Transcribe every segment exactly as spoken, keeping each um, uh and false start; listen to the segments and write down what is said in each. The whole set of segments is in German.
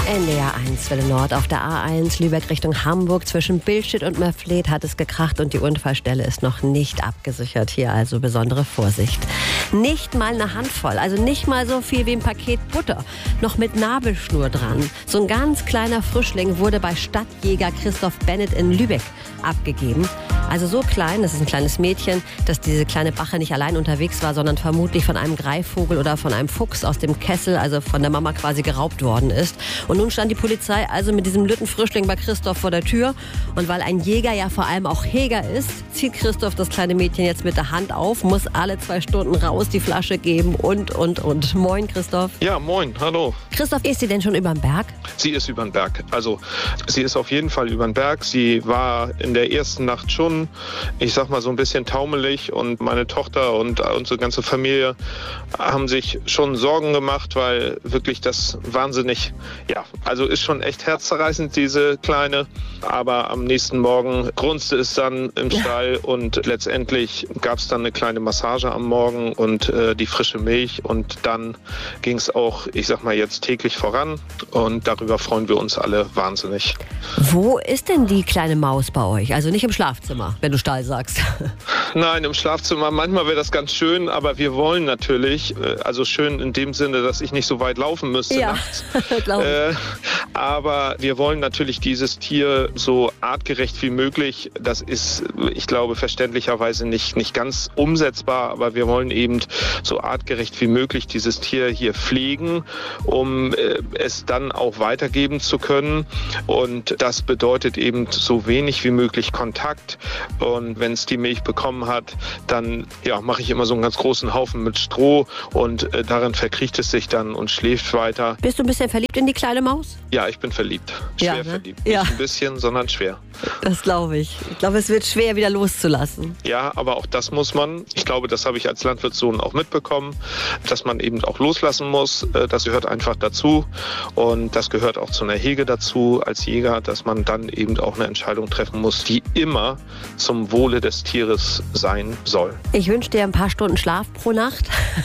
N D R eins Welle Nord auf der A eins Lübeck Richtung Hamburg. Zwischen Billstedt und Mörfleet hat es gekracht und die Unfallstelle ist noch nicht abgesichert. Hier also besondere Vorsicht. Nicht mal eine Handvoll, also nicht mal so viel wie ein Paket Butter. Noch mit Nabelschnur dran. So ein ganz kleiner Frischling wurde bei Stadtjäger Christoph Bennett in Lübeck abgegeben. Also so klein, das ist ein kleines Mädchen, dass diese kleine Bache nicht allein unterwegs war, sondern vermutlich von einem Greifvogel oder von einem Fuchs aus dem Kessel, also von der Mama quasi geraubt worden ist. Und nun stand die Polizei also mit diesem Lüttenfrischling bei Christoph vor der Tür. Und weil ein Jäger ja vor allem auch Heger ist, zieht Christoph das kleine Mädchen jetzt mit der Hand auf, muss alle zwei Stunden raus die Flasche geben und, und, und. Moin, Christoph. Ja, moin, hallo. Christoph, ist sie denn schon überm Berg? Sie ist übern Berg. Also, sie ist auf jeden Fall übern Berg. Sie war in der ersten Nacht schon, ich sag mal, so ein bisschen taumelig. Und meine Tochter und unsere ganze Familie haben sich schon Sorgen gemacht, weil wirklich das wahnsinnig, ja, also ist schon echt herzzerreißend, diese Kleine. Aber am nächsten Morgen grunzte es dann im Stall und letztendlich gab es dann eine kleine Massage am Morgen und äh, die frische Milch. Und dann ging es auch, ich sag mal, jetzt täglich voran. Und darüber freuen wir uns alle wahnsinnig. Wo ist denn die kleine Maus bei euch? Also nicht im Schlafzimmer, wenn du Stall sagst. Nein, im Schlafzimmer. Manchmal wäre das ganz schön, aber wir wollen natürlich, also schön in dem Sinne, dass ich nicht so weit laufen müsste ja, nachts. glaube ich. Äh, aber wir wollen natürlich dieses Tier so artgerecht wie möglich. Das ist, ich glaube, verständlicherweise nicht, nicht ganz umsetzbar, aber wir wollen eben so artgerecht wie möglich dieses Tier hier pflegen, um äh, es dann auch weitergeben zu können. Und das bedeutet eben so wenig wie möglich Kontakt. Und wenn es die Milch bekommen hat, dann ja, mache ich immer so einen ganz großen Haufen mit Stroh und äh, darin verkriecht es sich dann und schläft weiter. Bist du ein bisschen verliebt in die kleine Maus? Ja, ich bin verliebt. Schwer ja, ne? verliebt. Ja. Nicht ein bisschen, sondern schwer. Das glaube ich. Ich glaube, es wird schwer, wieder loszulassen. Ja, aber auch das muss man. Ich glaube, das habe ich als Landwirtssohn auch mitbekommen, dass man eben auch loslassen muss. Das gehört einfach dazu. Und das gehört auch zu einer Hege dazu als Jäger, dass man dann eben auch eine Entscheidung treffen muss, die immer zum Wohle des Tieres sein soll. Ich wünsche dir ein paar Stunden Schlaf pro Nacht.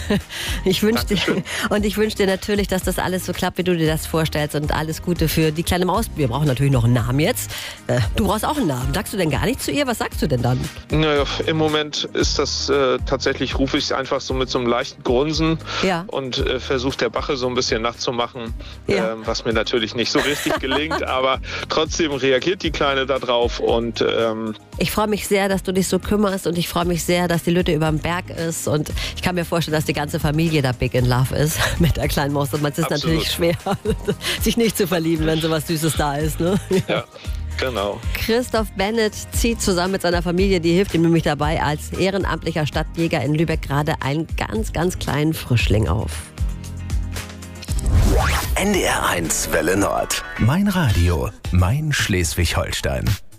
Ich wünsche dir, und ich wünsche dir natürlich, dass das alles so klappt, wie du dir das vorstellst, und alles Gute für die kleine Maus. Wir brauchen natürlich noch einen Namen jetzt. Du brauchst auch einen Namen. Sagst du denn gar nichts zu ihr? Was sagst du denn dann? Naja, im Moment ist das äh, tatsächlich, rufe ich es einfach so mit so einem leichten Grunzen ja. und äh, versuche der Bache so ein bisschen nachzumachen, ja. äh, was mir natürlich nicht so richtig gelingt, aber trotzdem reagiert die Kleine da drauf. Und ähm, ich freue mich sehr, dass du dich so kümmerst, und ich freue mich sehr, dass die Lütte überm Berg ist, und ich kann mir vorstellen, dass die ganze Familie da big in love ist mit der kleinen Maus, und man ist Absolut. natürlich schwer, sich nicht zu verlieben, wenn sowas Süßes da ist, ne? Ja. Genau. Christoph Bennett zieht zusammen mit seiner Familie, die hilft ihm nämlich dabei, als ehrenamtlicher Stadtjäger in Lübeck gerade einen ganz, ganz kleinen Frischling auf. N D R eins Welle Nord. Mein Radio, mein Schleswig-Holstein.